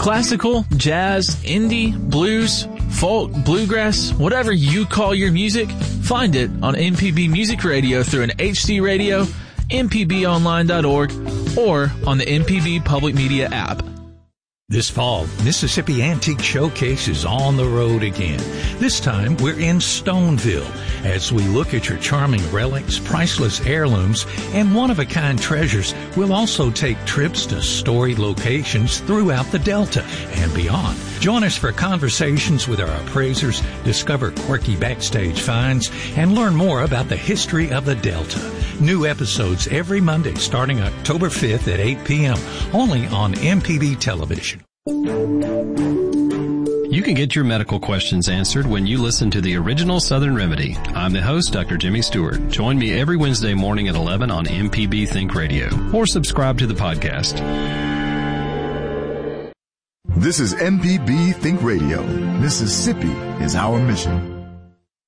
Classical, jazz, indie, blues, folk, bluegrass, whatever you call your music, find it on MPB Music Radio through an HD radio, mpbonline.org, or on the MPB Public Media app. This fall, Mississippi Antique Showcase is on the road again. This time, we're in Stoneville as we look at your charming relics, priceless heirlooms, and one-of-a-kind treasures. We'll also take trips to storied locations throughout the Delta and beyond. Join us for conversations with our appraisers, discover quirky backstage finds, and learn more about the history of the Delta. New episodes every Monday starting October 5th at 8 p.m. only on MPB Television. You can get your medical questions answered when you listen to the original Southern Remedy. I'm the host, Dr. Jimmy Stewart. Join me every Wednesday morning at 11 on MPB Think Radio, or subscribe to the podcast. This is MPB Think Radio. Mississippi is our mission.